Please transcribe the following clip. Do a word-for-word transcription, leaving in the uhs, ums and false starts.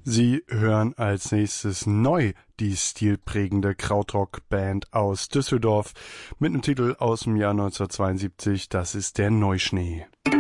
Sie hören als nächstes neu die stilprägende Krautrock-Band aus Düsseldorf mit einem Titel aus dem Jahr neunzehnhundertzweiundsiebzig, das ist der Neuschnee.